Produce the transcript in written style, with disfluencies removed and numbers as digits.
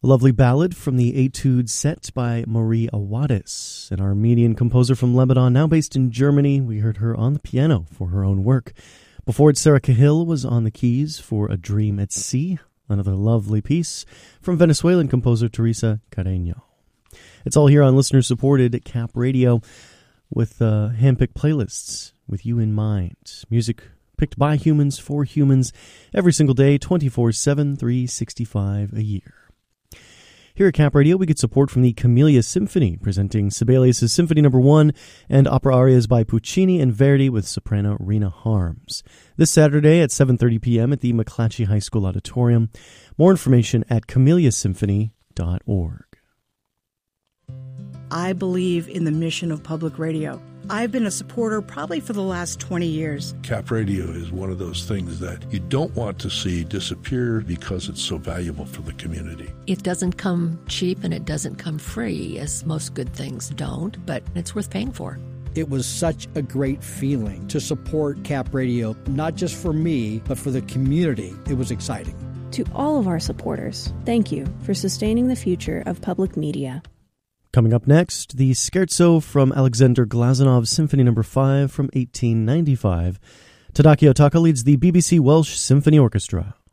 A lovely ballad from the Etude set by Marie Awadis, an Armenian composer from Lebanon, now based in Germany. We heard her on the piano for her own work. Before it, Sarah Cahill was on the keys for A Dream at Sea, another lovely piece from Venezuelan composer Teresa Carreño. It's all here on listener-supported Cap Radio with hand-picked playlists with you in mind. Music picked by humans for humans every single day, 24/7, 365 a year. Here at Cap Radio, we get support from the Camellia Symphony, presenting Sibelius' Symphony No. 1 and opera arias by Puccini and Verdi with soprano Rena Harms. This Saturday at 7:30 p.m. at the McClatchy High School Auditorium. More information at camelliasymphony.org. I believe in the mission of public radio. I've been a supporter probably for the last 20 years. Cap Radio is one of those things that you don't want to see disappear because it's so valuable for the community. It doesn't come cheap and it doesn't come free, as most good things don't, but it's worth paying for. It was such a great feeling to support Cap Radio, not just for me, but for the community. It was exciting. To all of our supporters, thank you for sustaining the future of public media. Coming up next, the Scherzo from Alexander Glazanov's Symphony No. 5 from 1895. Tadaki Otaka leads the BBC Welsh Symphony Orchestra.